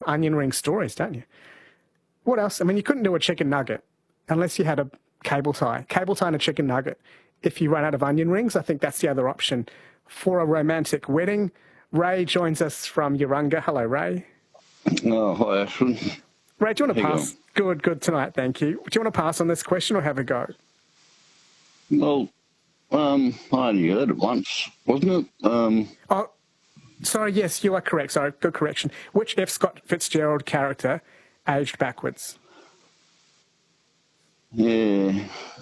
onion ring stories, don't you? What else? I mean, you couldn't do a chicken nugget unless you had a cable tie. Cable tie and a chicken nugget. If you run out of onion rings, I think that's the other option for a romantic wedding. Ray joins us from Urunga. Hello, Ray. Oh, hi, Ashwin. Ray, do you want to pass? Good tonight, thank you. Do you want to pass on this question or have a go? Well, I only heard it once, wasn't it? Oh, sorry, yes, you are correct. Sorry, good correction. Which F. Scott Fitzgerald character aged backwards? Yeah.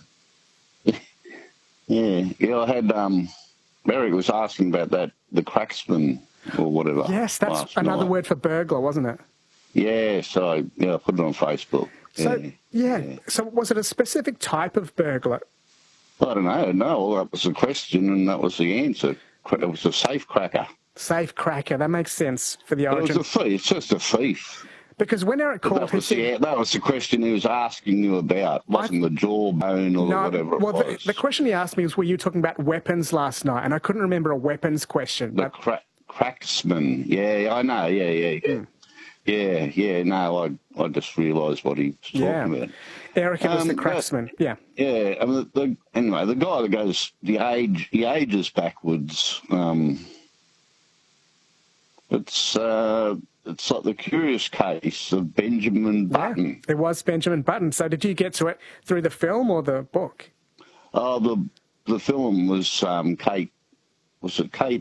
I had, Eric was asking about that, the cracksman or whatever. Yes, that's another word for burglar, wasn't it? Yeah, so I put it on Facebook. So, so was it a specific type of burglar? I don't know. No, that was the question and that was the answer. It was a safe cracker. Safe cracker, that makes sense for the origin. It was a thief, it's just a thief. Because when Eric called, that was the question he was asking you about. It wasn't the jawbone or whatever it was. The question he asked me was, were you talking about weapons last night? And I couldn't remember a weapons question. The cracksman. Yeah, I know. Yeah. No, I just realised what he was talking about. Eric, it was the cracksman. Yeah. I mean, anyway, the guy that goes, he ages backwards. It's like the curious case of Benjamin Button. Yeah, it was Benjamin Button. So did you get to it through the film or the book? Oh, the film was Kate. Was it Kate?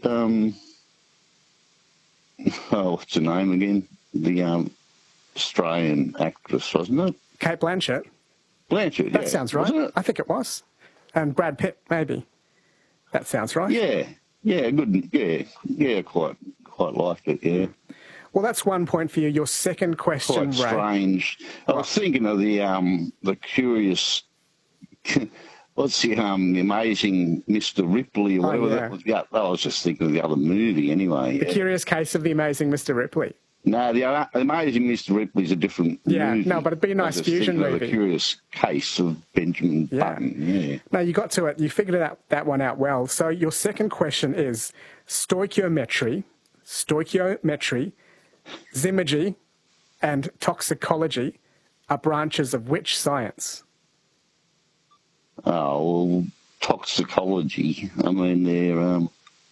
What's her name again? The Australian actress, wasn't it? Kate Blanchett. Blanchett. That sounds right. I think it was. And Brad Pitt, maybe. That sounds right. Yeah, good. Yeah, quite liked it. Yeah. Well, that's 1 point for you. Your second question, Ray. Strange. I was thinking of the curious. What's the amazing Mr. Ripley or whatever that was? Yeah, I was just thinking of the other movie anyway. The Curious Case of the Amazing Mr. Ripley. No, the Amazing Mr. Ripley is a different movie. No, but it'd be a nice fusion movie. The Curious Case of Benjamin Button. Yeah. No, you got to it. You figured that one out well. So your second question is stoichiometry, zymogy, and toxicology are branches of which science? Oh, well, toxicology. I mean, they're,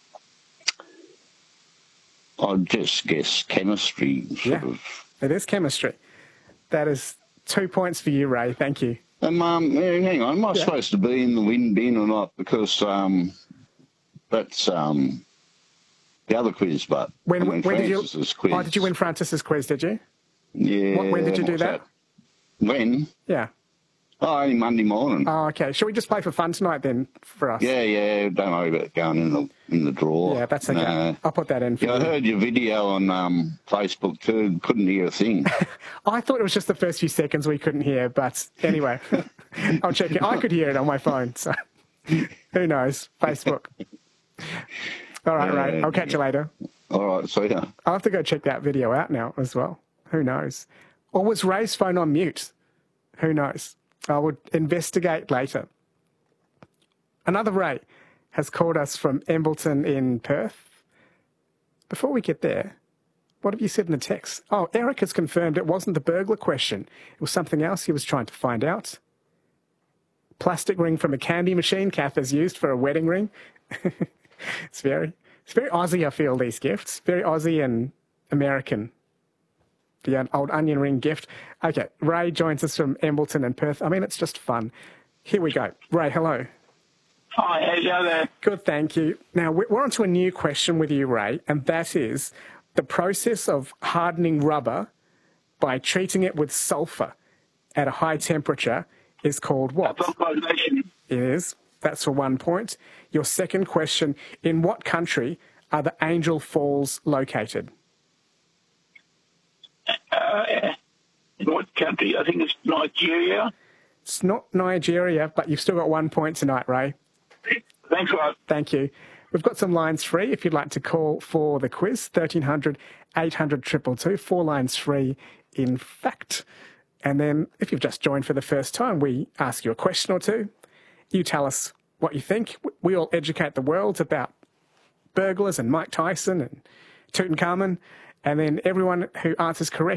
I'd just guess chemistry, sort of. It is chemistry. That is 2 points for you, Ray. Thank you. Hang on. Am I supposed to be in the win bin or not? Because that's the other quiz, but when did you? Quiz. Oh, did you win Francis's quiz? Did you? Yeah. When did you do that? When? Yeah. Oh, only Monday morning. Oh, okay. Shall we just play for fun tonight then for us? Yeah. Don't worry about going in the draw. Yeah, that's okay. No. I'll put that in for you. I heard your video on Facebook too. Couldn't hear a thing. I thought it was just the first few seconds we couldn't hear, but anyway, I'll check it. I could hear it on my phone, so who knows? Facebook. All right, Ray. I'll catch you later. All right, see ya. I'll have to go check that video out now as well. Who knows? Or was Ray's phone on mute? Who knows? I would investigate later. Another Ray has called us from Embleton in Perth. Before we get there, what have you said in the text? Oh, Eric has confirmed it wasn't the burglar question. It was something else he was trying to find out. Plastic ring from a candy machine Kath has used for a wedding ring. It's very Aussie, I feel, these gifts. Very Aussie and American. The old onion ring gift. Okay, Ray joins us from Embleton and Perth. I mean, it's just fun. Here we go. Ray, hello. Hi, how's you there? Good, thank you. Now, we're on to a new question with you, Ray, and that is the process of hardening rubber by treating it with sulfur at a high temperature is called what? Vulcanization. It is. That's for 1 point. Your second question, in what country are the Angel Falls located? In what country? I think it's Nigeria. It's not Nigeria, but you've still got 1 point tonight, Ray. Thanks a lot. Thank you. We've got some lines free if you'd like to call for the quiz, 1300 800 222, 4 lines free, in fact. And then if you've just joined for the first time, we ask you a question or two. You tell us what you think. We all educate the world about burglars and Mike Tyson and Tutankhamun. And then everyone who answers correctly